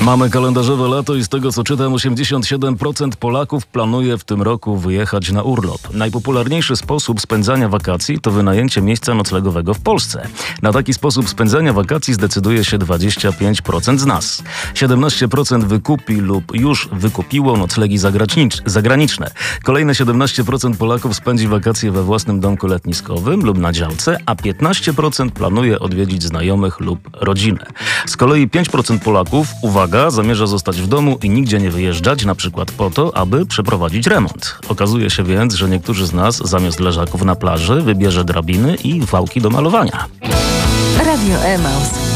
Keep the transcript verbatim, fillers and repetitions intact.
Mamy kalendarzowe lato i z tego co czytam, osiemdziesiąt siedem procent Polaków planuje w tym roku wyjechać na urlop. Najpopularniejszy sposób spędzania wakacji to wynajęcie miejsca noclegowego w Polsce. Na taki sposób spędzania wakacji zdecyduje się dwadzieścia pięć procent z nas. siedemnaście procent wykupi lub już wykupiło noclegi zagranicz- zagraniczne. Kolejne siedemnaście procent Polaków spędzi wakacje we własnym domku letniskowym lub na działce, a piętnaście procent planuje odwiedzić znajomych lub rodzinę. Z kolei pięć procent Polaków, uwaga, zamierza zostać w domu i nigdzie nie wyjeżdżać, na przykład po to, aby przeprowadzić remont. Okazuje się więc, że niektórzy z nas zamiast leżaków na plaży wybierze drabiny i wałki do malowania. Radio Emaus.